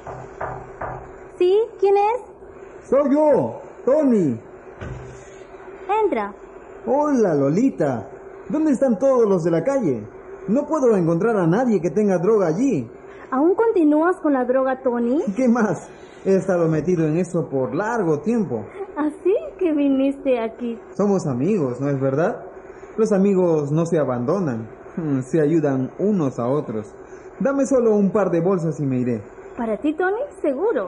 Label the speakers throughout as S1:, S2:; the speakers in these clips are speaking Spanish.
S1: ¿Sí? ¿Quién es?
S2: Soy yo, Tony.
S1: Entra.
S2: Hola, Lolita. ¿Dónde están todos los de la calle? No puedo encontrar a nadie que tenga droga allí.
S1: ¿Aún continúas con la droga, Tony?
S2: ¿Qué más? He estado metido en eso por largo tiempo.
S1: ¿Así que viniste aquí?
S2: Somos amigos, ¿no es verdad? Los amigos no se abandonan, se ayudan unos a otros. Dame solo un par de bolsas y me iré.
S1: ¿Para ti, Tony? Seguro.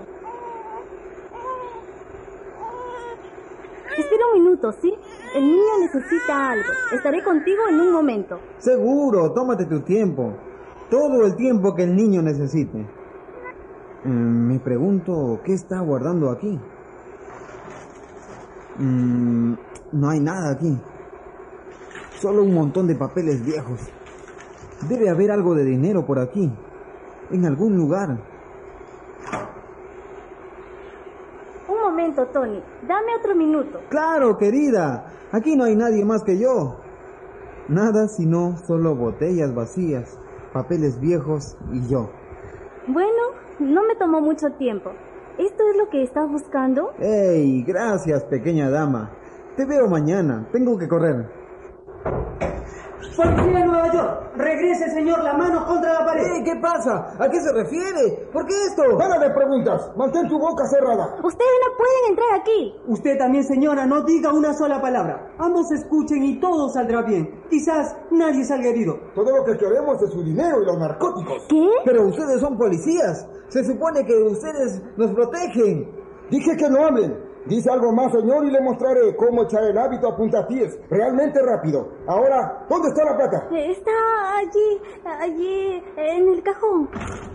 S1: Espera un minuto, ¿sí? El niño necesita algo. Estaré contigo en un momento.
S2: Seguro, tómate tu tiempo. Todo el tiempo que el niño necesite. Me pregunto, ¿qué está guardando aquí? No hay nada aquí. Solo un montón de papeles viejos. Debe haber algo de dinero por aquí. En algún lugar.
S1: Un momento, Tony. Dame otro minuto.
S2: Claro, querida. Aquí no hay nadie más que yo. Nada sino solo botellas vacías, papeles viejos y yo.
S1: Bueno, no me tomó mucho tiempo. ¿Esto es lo que estás buscando?
S2: ¡Ey! Gracias, pequeña dama. Te veo mañana. Tengo que correr.
S3: ¡Policía de Nueva York! ¡Regrese, señor, la mano contra la pared!
S2: ¿Qué pasa? ¿A qué se refiere? ¿Por qué esto?
S4: ¡Para de preguntas! ¡Mantén tu boca cerrada!
S1: Ustedes no pueden entrar aquí.
S3: Usted también, señora, no diga una sola palabra. Ambos escuchen y todo saldrá bien. Quizás nadie salga herido.
S4: Todo lo que queremos es su dinero y los narcóticos.
S1: ¿Qué?
S2: Pero ustedes son policías. Se supone que ustedes nos protegen.
S4: Dije que no hablen. Dice algo más, señor, y le mostraré cómo echar el hábito a puntapiés. Realmente rápido. Ahora, ¿dónde está la plata?
S1: Está allí, en el cajón.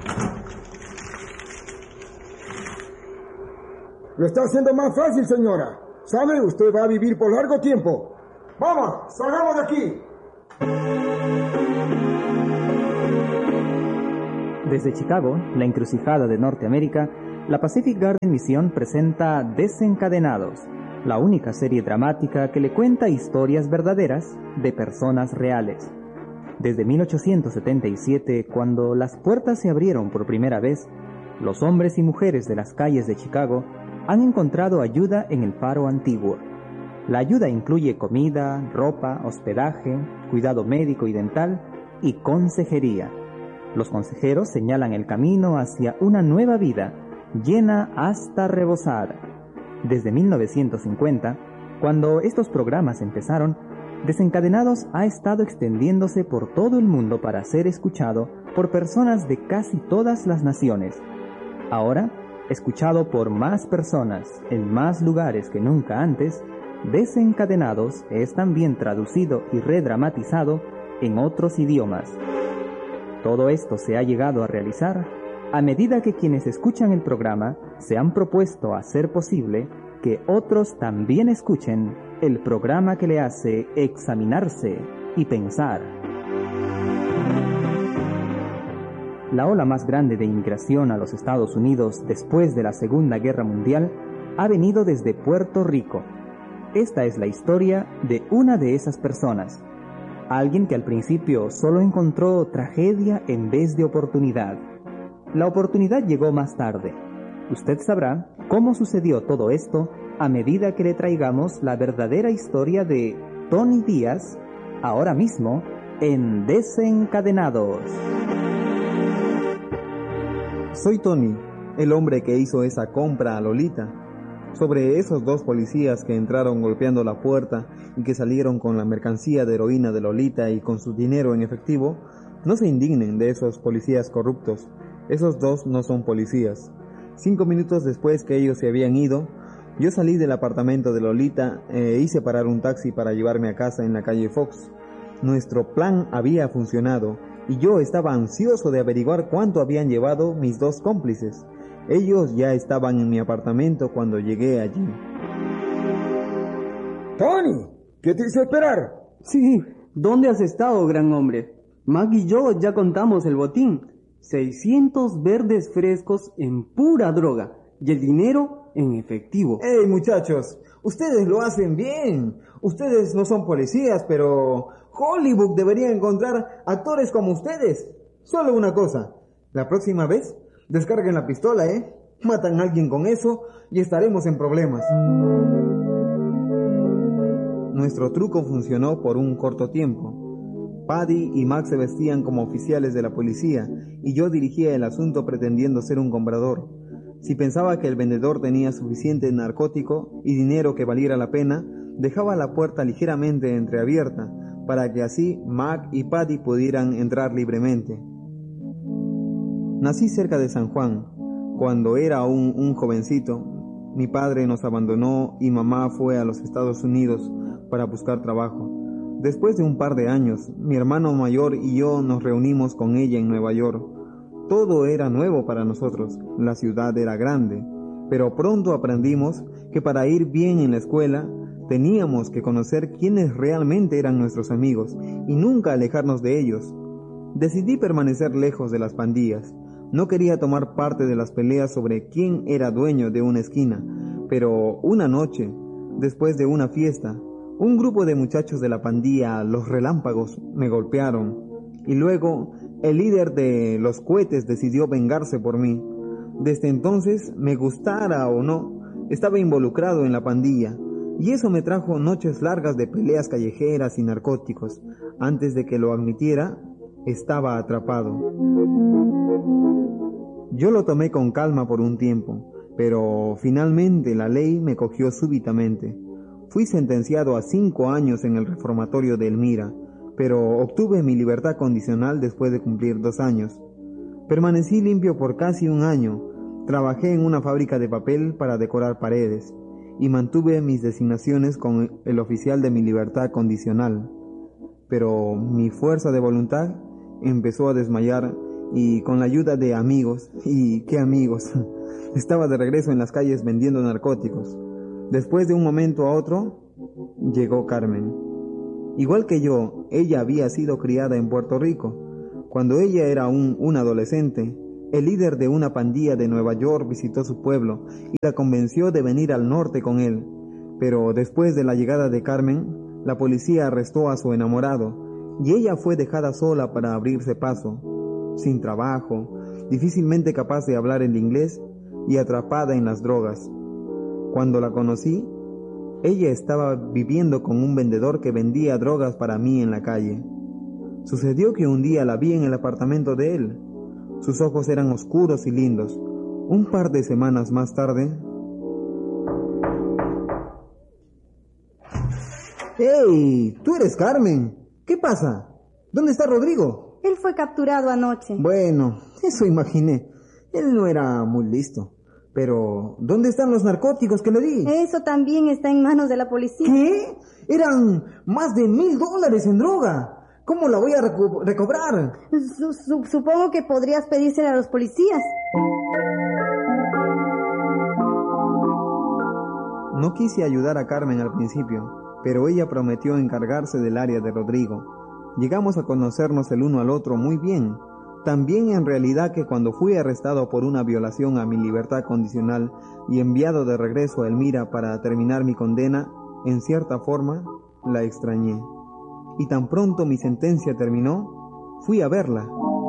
S4: Lo está haciendo más fácil, señora. ¿Sabe? Usted va a vivir por largo tiempo. ¡Vamos! ¡Salgamos de aquí!
S5: Desde Chicago, la encrucijada de Norteamérica, la Pacific Garden Mission presenta Desencadenados, la única serie dramática que le cuenta historias verdaderas de personas reales. Desde 1877, cuando las puertas se abrieron por primera vez, los hombres y mujeres de las calles de Chicago han encontrado ayuda en el faro antiguo. La ayuda incluye comida, ropa, hospedaje, cuidado médico y dental y consejería. Los consejeros señalan el camino hacia una nueva vida, llena hasta rebosar. Desde 1950, cuando estos programas empezaron, Desencadenados ha estado extendiéndose por todo el mundo para ser escuchado por personas de casi todas las naciones. Ahora, escuchado por más personas en más lugares que nunca antes, Desencadenados es también traducido y redramatizado en otros idiomas. Todo esto se ha llegado a realizar a medida que quienes escuchan el programa se han propuesto hacer posible que otros también escuchen el programa que le hace examinarse y pensar. La ola más grande de inmigración a los Estados Unidos después de la Segunda Guerra Mundial ha venido desde Puerto Rico. Esta es la historia de una de esas personas. Alguien que al principio solo encontró tragedia en vez de oportunidad. La oportunidad llegó más tarde. Usted sabrá cómo sucedió todo esto a medida que le traigamos la verdadera historia de Tony Díaz, ahora mismo en Desencadenados.
S2: Soy Tony, el hombre que hizo esa compra a Lolita. Sobre esos dos policías que entraron golpeando la puerta y que salieron con la mercancía de heroína de Lolita y con su dinero en efectivo, no se indignen de esos policías corruptos. Esos dos no son policías. 5 minutos después que ellos se habían ido, yo salí del apartamento de Lolita e hice parar un taxi para llevarme a casa en la calle Fox. Nuestro plan había funcionado y yo estaba ansioso de averiguar cuánto habían llevado mis dos cómplices. Ellos ya estaban en mi apartamento cuando llegué allí.
S4: ¡Tony! ¿Qué te hizo esperar?
S3: Sí, ¿dónde has estado, gran hombre? Mag y yo ya contamos el botín. 600 verdes frescos en pura droga y el dinero en efectivo.
S2: ¡Hey, muchachos! Ustedes lo hacen bien. Ustedes no son policías, pero Hollywood debería encontrar actores como ustedes. Solo una cosa. La próxima vez Descarguen la pistola, ¿eh? Matan a alguien con eso y estaremos en problemas. Nuestro truco funcionó por un corto tiempo. Paddy y Max se vestían como oficiales de la policía y yo dirigía el asunto pretendiendo ser un comprador. Si pensaba que el vendedor tenía suficiente narcótico y dinero que valiera la pena, dejaba la puerta ligeramente entreabierta para que así Mac y Paddy pudieran entrar libremente. Nací cerca de San Juan. Cuando era aún un jovencito, mi padre nos abandonó y mamá fue a los Estados Unidos para buscar trabajo. Después de un par de años, mi hermano mayor y yo nos reunimos con ella en Nueva York. Todo era nuevo para nosotros, la ciudad era grande, pero pronto aprendimos que para ir bien en la escuela teníamos que conocer quiénes realmente eran nuestros amigos y nunca alejarnos de ellos. Decidí permanecer lejos de las pandillas. No quería tomar parte de las peleas sobre quién era dueño de una esquina, pero una noche, después de una fiesta, un grupo de muchachos de la pandilla, los Relámpagos, me golpearon, y luego el líder de los Cohetes decidió vengarse por mí. Desde entonces, me gustara o no, estaba involucrado en la pandilla, y eso me trajo noches largas de peleas callejeras y narcóticos. Antes de que lo admitiera, estaba atrapado. Yo lo tomé con calma por un tiempo, pero finalmente la ley me cogió súbitamente. Fui sentenciado a 5 años en el reformatorio de Elmira, pero obtuve mi libertad condicional después de cumplir 2 años. Permanecí limpio por casi un año, trabajé en una fábrica de papel para decorar paredes, y mantuve mis designaciones con el oficial de mi libertad condicional. Pero mi fuerza de voluntad empezó a desmayar y con la ayuda de amigos, y qué amigos, estaba de regreso en las calles vendiendo narcóticos. Después de un momento a otro, llegó Carmen. Igual que yo, ella había sido criada en Puerto Rico. Cuando ella era un adolescente, el líder de una pandilla de Nueva York visitó su pueblo y la convenció de venir al norte con él. Pero después de la llegada de Carmen, la policía arrestó a su enamorado y ella fue dejada sola para abrirse paso, sin trabajo, difícilmente capaz de hablar el inglés y atrapada en las drogas. Cuando la conocí, ella estaba viviendo con un vendedor que vendía drogas para mí en la calle. Sucedió que un día la vi en el apartamento de él. Sus ojos eran oscuros y lindos. Un par de semanas más tarde... ¡Hey! ¡Tú eres Carmen! ¿Qué pasa? ¿Dónde está Rodrigo?
S1: Él fue capturado anoche.
S2: Bueno, eso imaginé. Él no era muy listo. Pero, ¿dónde están los narcóticos que le di?
S1: Eso también está en manos de la policía.
S2: ¿Qué? Eran más de $1,000 en droga. ¿Cómo la voy a recobrar?
S1: Supongo que podrías pedírsela a los policías.
S2: No quise ayudar a Carmen al principio, pero ella prometió encargarse del área de Rodrigo. Llegamos a conocernos el uno al otro muy bien. También en realidad que cuando fui arrestado por una violación a mi libertad condicional y enviado de regreso a Elmira para terminar mi condena, en cierta forma, la extrañé. Y tan pronto mi sentencia terminó, fui a verla.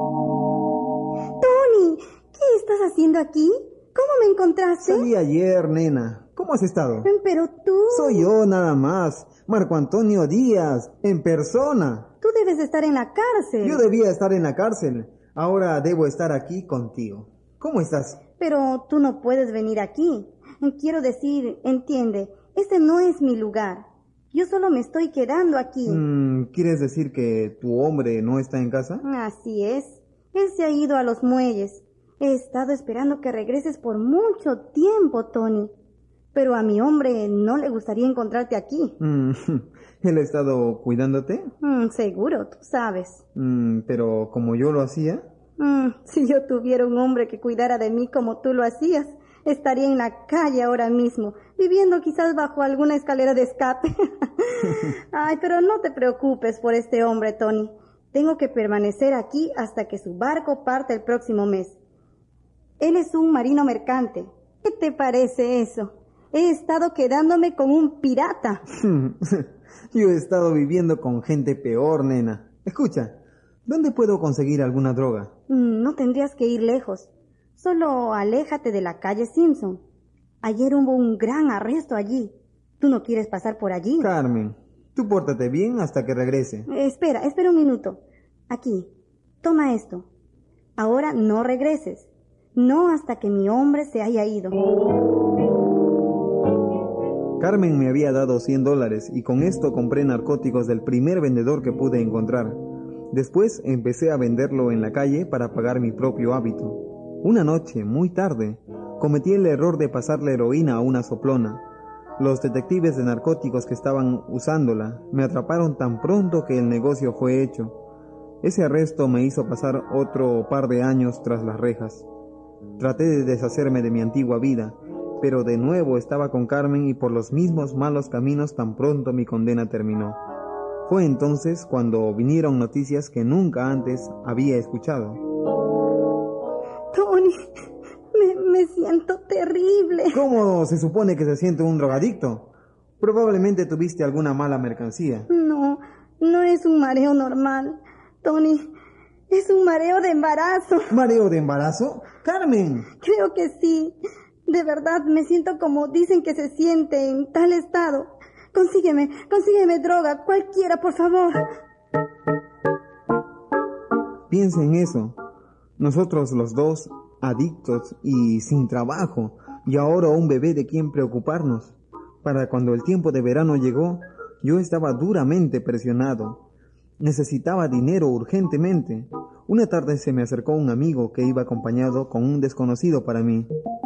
S1: Tony, ¿qué estás haciendo aquí? ¿Cómo me encontraste?
S2: Salí ayer, nena. ¿Cómo has estado?
S1: Pero tú...
S2: Soy yo nada más, Marco Antonio Díaz, en persona.
S1: Tú debes estar en la cárcel.
S2: Yo debía estar en la cárcel. Ahora debo estar aquí contigo. ¿Cómo estás?
S1: Pero tú no puedes venir aquí. Quiero decir, entiende, este no es mi lugar. Yo solo me estoy quedando aquí.
S2: ¿Quieres decir que tu hombre no está en casa?
S1: Así es. Él se ha ido a los muelles. He estado esperando que regreses por mucho tiempo, Tony. Pero a mi hombre no le gustaría encontrarte aquí.
S2: ¿Él ha estado cuidándote?
S1: Seguro, tú sabes.
S2: Pero como yo lo hacía...
S1: Si yo tuviera un hombre que cuidara de mí como tú lo hacías, estaría en la calle ahora mismo, viviendo quizás bajo alguna escalera de escape. Ay, pero no te preocupes por este hombre, Tony. Tengo que permanecer aquí hasta que su barco parte el próximo mes. Él es un marino mercante. ¿Qué te parece eso? He estado quedándome con un pirata.
S2: Yo he estado viviendo con gente peor, nena. Escucha, ¿dónde puedo conseguir alguna droga?
S1: No tendrías que ir lejos. Solo aléjate de la calle Simpson. Ayer hubo un gran arresto allí. ¿Tú no quieres pasar por allí?
S2: Carmen, tú pórtate bien hasta que regrese.
S1: Espera un minuto. Aquí, toma esto. Ahora no regreses. No hasta que mi hombre se haya ido.
S2: Carmen me había dado $100 y con esto compré narcóticos del primer vendedor que pude encontrar. Después empecé a venderlo en la calle para pagar mi propio hábito. Una noche, muy tarde, cometí el error de pasar la heroína a una soplona. Los detectives de narcóticos que estaban usándola me atraparon tan pronto que el negocio fue hecho. Ese arresto me hizo pasar otro par de años tras las rejas. Traté de deshacerme de mi antigua vida, pero de nuevo estaba con Carmen y por los mismos malos caminos tan pronto mi condena terminó. Fue entonces cuando vinieron noticias que nunca antes había escuchado.
S1: Tony, me siento terrible.
S2: ¿Cómo se supone que se siente un drogadicto? Probablemente tuviste alguna mala mercancía.
S1: No es un mareo normal, Tony. Es un mareo de embarazo.
S2: ¿Mareo de embarazo? ¡Carmen!
S1: Creo que sí. De verdad, me siento como dicen que se siente en tal estado. Consígueme droga, cualquiera, por favor.
S2: Piensa en eso. Nosotros los dos, adictos y sin trabajo, y ahora un bebé de quien preocuparnos. Para cuando el tiempo de verano llegó, yo estaba duramente presionado. Necesitaba dinero urgentemente. Una tarde se me acercó un amigo que iba acompañado con un desconocido para mí.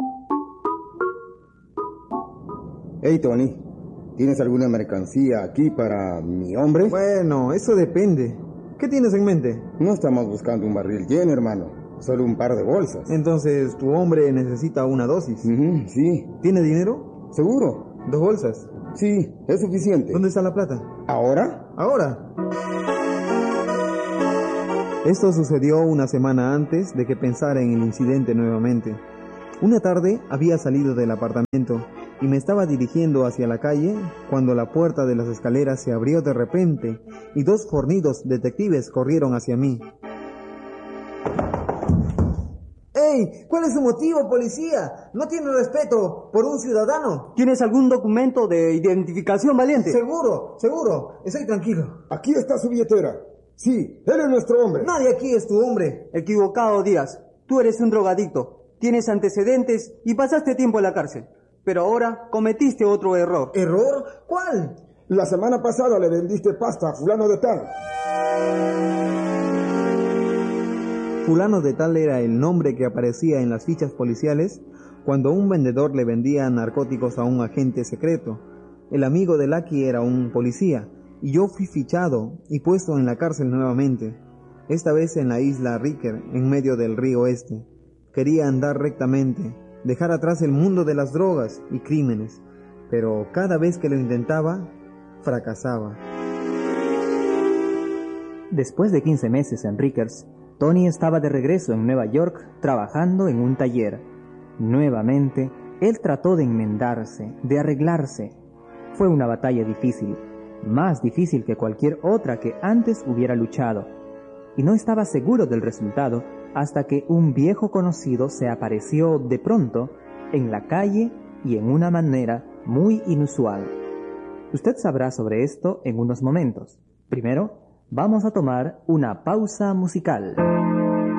S4: Hey, Tony, ¿tienes alguna mercancía aquí para mi hombre?
S2: Bueno, eso depende. ¿Qué tienes en mente?
S4: No estamos buscando un barril lleno, hermano. Solo un par de bolsas.
S2: Entonces, tu hombre necesita una dosis.
S4: Sí.
S2: ¿Tiene dinero?
S4: ¿Seguro?
S2: 2 bolsas.
S4: Sí, es suficiente.
S2: ¿Dónde está la plata?
S4: ¿Ahora?
S2: ¡Ahora! Esto sucedió una semana antes de que pensara en el incidente nuevamente. Una tarde había salido del apartamento y me estaba dirigiendo hacia la calle cuando la puerta de las escaleras se abrió de repente y 2 fornidos detectives corrieron hacia mí. ¡Ey! ¿Cuál es su motivo, policía? ¿No tiene respeto por un ciudadano?
S3: ¿Tienes algún documento de identificación, valiente?
S2: Seguro. Estoy tranquilo.
S4: Aquí está su billetera. Sí, él es nuestro hombre.
S2: Nadie aquí es tu hombre.
S3: Equivocado, Díaz. Tú eres un drogadicto. Tienes antecedentes y pasaste tiempo en la cárcel. Pero ahora cometiste otro error.
S2: ¿Error? ¿Cuál?
S4: La semana pasada le vendiste pasta a fulano de tal.
S2: Fulano de tal era el nombre que aparecía en las fichas policiales cuando un vendedor le vendía narcóticos a un agente secreto. El amigo de Lucky era un policía y yo fui fichado y puesto en la cárcel nuevamente, esta vez en la isla Ricker, en medio del río Este. Quería andar rectamente, dejar atrás el mundo de las drogas y crímenes, pero cada vez que lo intentaba, fracasaba.
S5: Después de 15 meses en Rickers, Tony estaba de regreso en Nueva York trabajando en un taller. Nuevamente, él trató de enmendarse, de arreglarse. Fue una batalla difícil, más difícil que cualquier otra que antes hubiera luchado, y no estaba seguro del resultado hasta que un viejo conocido se apareció de pronto en la calle y en una manera muy inusual. Usted sabrá sobre esto en unos momentos. Primero, vamos a tomar una pausa musical.